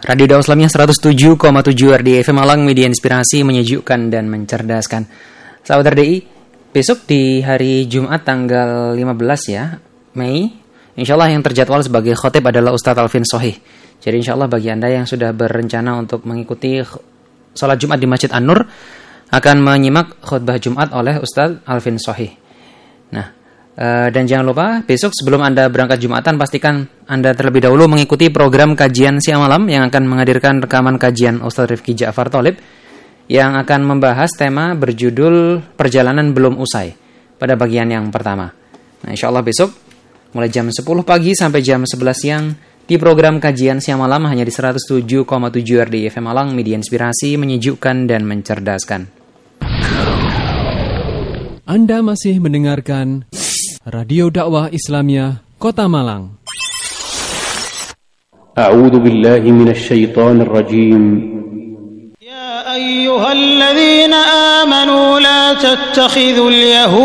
Radio Dakwah Islamiyah 107,7 RDI FM Malang, media inspirasi, menyejukkan dan mencerdaskan. Sahabat RDI, besok di hari Jumat tanggal 15 ya, Mei, insyaallah yang terjadwal sebagai khotib adalah Ustadz Alvin Sohih. Jadi insyaallah bagi Anda yang sudah berencana untuk mengikuti sholat Jumat di Masjid An-Nur akan menyimak khutbah Jumat oleh Ustadz Alvin Sohih. Nah, dan jangan lupa besok sebelum Anda berangkat Jumatan, pastikan Anda terlebih dahulu mengikuti program kajian siang malam yang akan menghadirkan rekaman kajian Ustadz Rifki Ja'far Tholib yang akan membahas tema berjudul Perjalanan Belum Usai pada bagian yang pertama. Nah, insyaallah besok mulai jam 10 pagi sampai jam 11 siang di program kajian siang malam hanya di 107,7 RDI FM Malang, media inspirasi, menyejukkan dan mencerdaskan. Anda masih mendengarkan Radio Dakwah Islamiyah Kota Malang. A'udzu billahi minasy syaithanir rajim. Ya ayyuhalladzina amanu la tattakhidhul yahud